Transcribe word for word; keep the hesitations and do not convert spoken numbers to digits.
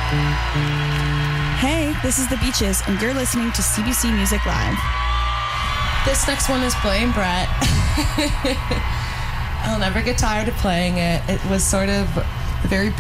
Hey, this is The Beaches, and you're listening to C B C Music Live. This next one is Blame Brett. I'll never get tired of playing it. It was sort of a very